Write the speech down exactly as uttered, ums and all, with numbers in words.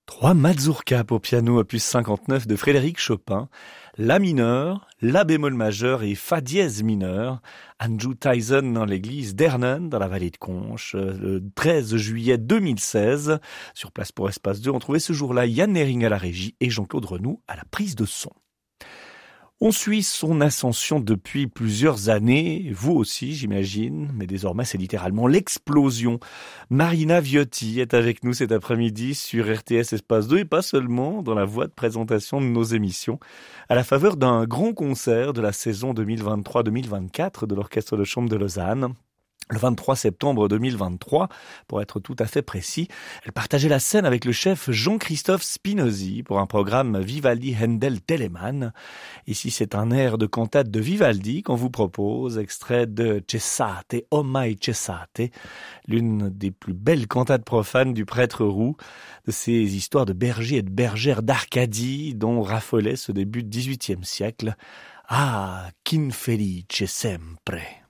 Trois mazurkas pour piano opus cinquante-neuf de Frédéric Chopin, La mineur, La bémol majeur et Fa dièse mineur, Andrew Tyson dans l'église d'Hernen dans la vallée de Conches, le treize juillet deux mille seize. Sur place pour Espace deux, on trouvait ce jour-là Yann Nering à la régie et Jean-Claude Renoux à la prise de son. On suit son ascension depuis plusieurs années, vous aussi j'imagine, mais désormais c'est littéralement l'explosion. Marina Viotti est avec nous cet après-midi sur R T S Espace deux et pas seulement dans la voie de présentation de nos émissions, à la faveur d'un grand concert de la saison deux mille vingt-trois deux mille vingt-quatre de l'Orchestre de Chambre de Lausanne. Le vingt-trois septembre deux mille vingt-trois, pour être tout à fait précis, elle partageait la scène avec le chef Jean-Christophe Spinozzi pour un programme Vivaldi Handel Telemann. Ici, c'est un air de cantate de Vivaldi qu'on vous propose, extrait de Cessate, O mai cessate, l'une des plus belles cantates profanes du prêtre roux, de ces histoires de bergers et de bergères d'Arcadie dont raffolait ce début du dix-huitième siècle. Ah, qu'infelice sempre!